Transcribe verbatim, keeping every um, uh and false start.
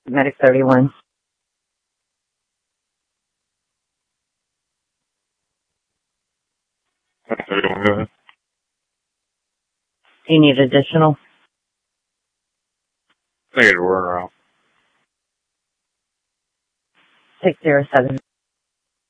Medic thirty-one. thirty-one, go ahead. Do you need additional? Negative, we're around. six zero seven.